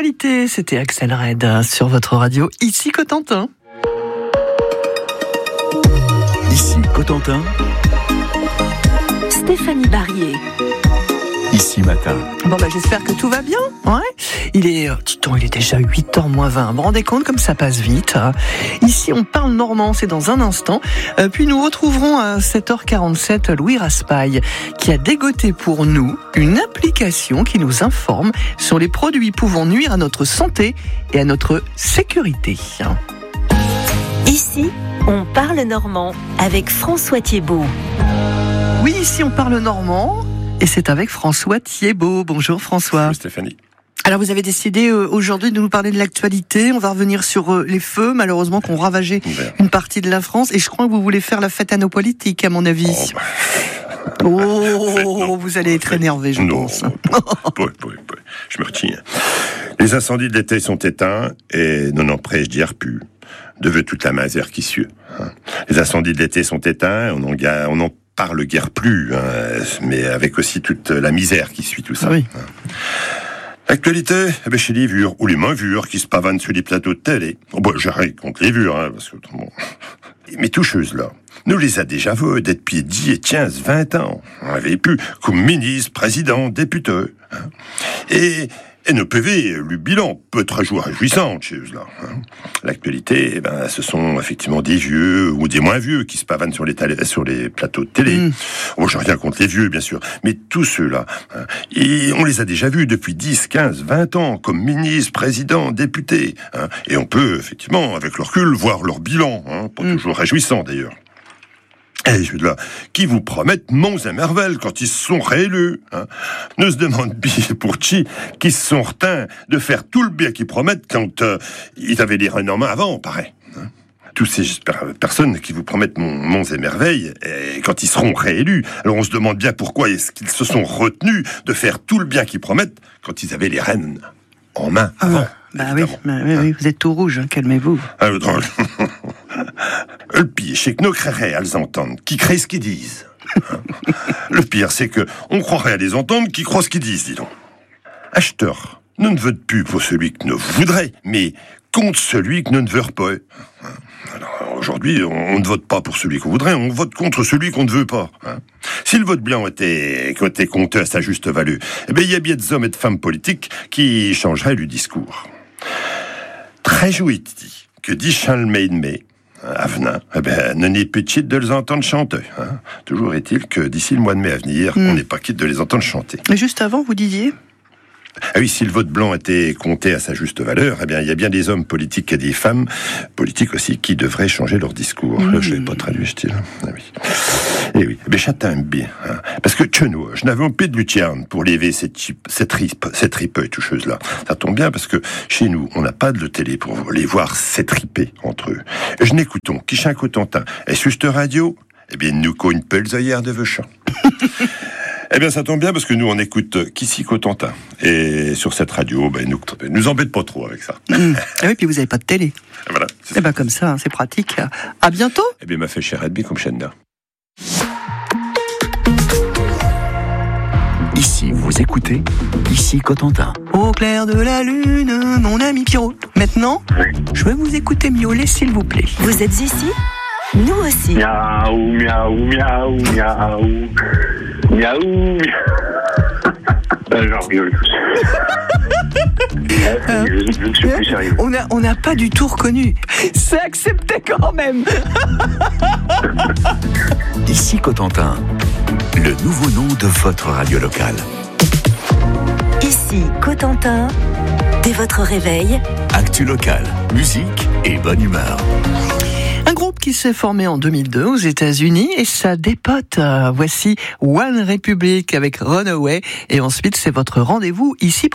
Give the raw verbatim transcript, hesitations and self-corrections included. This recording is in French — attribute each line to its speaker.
Speaker 1: L'actualité, c'était Axel Red sur votre radio, ici Cotentin.
Speaker 2: Ici Cotentin.
Speaker 3: Stéphanie Barrier.
Speaker 2: Ici Matin.
Speaker 1: Bon bah j'espère que tout va bien. Ouais. Il est, euh, dis-donc, il est déjà huit heures moins vingt. Vous vous rendez compte comme ça passe vite. Hein. Ici on parle normand, c'est dans un instant. Euh, puis nous retrouverons à sept heures quarante-sept Louis Raspail qui a dégoté pour nous une application qui nous informe sur les produits pouvant nuire à notre santé et à notre sécurité.
Speaker 3: Ici, on parle normand avec François Thiebaud.
Speaker 1: Oui, ici on parle normand. Et c'est avec François Thiebaud. Bonjour François.
Speaker 4: Bonjour Stéphanie.
Speaker 1: Alors vous avez décidé euh, aujourd'hui de nous parler de l'actualité. On va revenir sur euh, les feux, malheureusement, qui ont ravagé une partie de la France. Et je crois que vous voulez faire la fête à nos politiques, à mon avis.
Speaker 4: Oh, bah...
Speaker 1: oh
Speaker 4: fait, non.
Speaker 1: vous allez être énervé, je
Speaker 4: non,
Speaker 1: pense.
Speaker 4: Non, pas, pas, pas. Je me retiens. Les incendies de l'été sont éteints et non empêche d'hier plus. De veut toute la misère qui suit. Hein. Les incendies de l'été sont éteints, on en, on en parle guère plus, hein, mais avec aussi toute la misère qui suit tout ça.
Speaker 1: Oui.
Speaker 4: Hein. L'actualité, eh ben chez les vures, ou les mains vures qui se pavanent sur les plateaux de télé. Oh, bah, j'ai rien contre les vures, hein, parce que autrement... Mais toucheuses, là, nous les a déjà vues depuis dix, quinze, vingt ans. On avait pu, comme ministre, président, député. Hein. Et... Et nos P V, le bilan peut être réjouissant chez eux là. Hein. L'actualité, eh ben, ce sont effectivement des vieux ou des moins vieux qui se pavanent sur les, télé, sur les plateaux de télé. Mmh. Bon, j'ai rien contre les vieux, bien sûr, mais tous ceux-là, hein, et on les a déjà vus depuis dix, quinze, vingt ans, comme ministres, présidents, députés. Hein, et on peut, effectivement, avec leur recul, voir leur bilan, hein, pas mmh. toujours réjouissant d'ailleurs. Et ceux-là, qui vous promettent monts et merveilles quand ils se sont réélus. Hein. Ne se demande bien pour qui, qui se sont reteints de faire tout le bien qu'ils promettent quand euh, ils avaient les rênes en main avant, pareil. Hein. Tous ces personnes qui vous promettent monts et merveilles, et quand ils seront réélus, alors on se demande bien pourquoi est-ce qu'ils se sont retenus de faire tout le bien qu'ils promettent quand ils avaient les rênes en main avant. Ah,
Speaker 1: bah oui, bah oui, oui, vous êtes tout rouge, hein, calmez-vous.
Speaker 4: Ah, le drôle. Le pire, c'est que nos créerait à les entendre, qui créent ce qu'ils disent. Le pire, c'est que on croirait à les entendre, qui croient ce qu'ils disent, dis donc. Acheteur, nous ne vote plus pour celui que nous voudrait, mais contre celui que nous ne veut pas. Alors, aujourd'hui, on ne vote pas pour celui qu'on voudrait, on vote contre celui qu'on ne veut pas. Hein. Si le vote blanc était, était compté à sa juste valeur, eh bien, il y a bien des hommes et de femmes politiques qui changeraient le discours. Très jouit dit que dit Charles Maine-May, à Venin, eh ben, ne n'est pas quitte de les entendre chanter. Hein. Toujours est-il que d'ici le mois de mai à venir, mmh. on n'est pas quitte de les entendre chanter.
Speaker 1: Mais juste avant, vous disiez ?
Speaker 4: Ah oui, si le vote blanc était compté à sa juste valeur, eh bien, il y a bien des hommes politiques et des femmes politiques aussi qui devraient changer leur discours. Mmh. Là, je l'ai pas traduit, style. Ah oui. Eh oui, mais j'attends bien. Hein. Parce que, tu vois, je n'avais un peu de lucierne pour lever cette, cette, ripe, cette ripeuille toucheuse-là. Ça tombe bien parce que chez nous, on n'a pas de télé pour les voir s'étriper entre eux. Je n'écoutons qui chien Cotentin. Et sur cette radio, eh bien, nous cogne peu les œillères de Veuchamp. Eh bien, ça tombe bien parce que nous, on écoute qu'ici Cotentin. Et sur cette radio, ben, nous, nous embête pas trop avec ça.
Speaker 1: Mmh. Ah oui, puis vous n'avez pas de télé.
Speaker 4: Et voilà.
Speaker 1: Eh bien, comme ça, hein, c'est pratique. À bientôt.
Speaker 4: Eh bien, m'a fait cher Edby comme Chenda.
Speaker 2: Ici, vous écoutez, ici Cotentin.
Speaker 1: Au clair de la lune, mon ami Pierrot. Maintenant, je vais vous écouter miauler, s'il vous plaît.
Speaker 3: Vous êtes ici ? Nous aussi.
Speaker 5: Miaou, miaou, miaou, miaou. Miaou, miaou. J'en rigole tous.
Speaker 1: Euh,
Speaker 5: je, je ne suis plus sérieux.
Speaker 1: On n'a on a pas du tout reconnu. C'est accepté quand même.
Speaker 2: Ici Cotentin, le nouveau nom de votre radio locale.
Speaker 3: Ici Cotentin, dès votre réveil.
Speaker 2: Actu locale, musique et bonne humeur.
Speaker 1: Un groupe qui s'est formé en deux mille deux aux États-Unis et ça dépote. Voici One Republic avec Runaway et ensuite c'est votre rendez-vous ici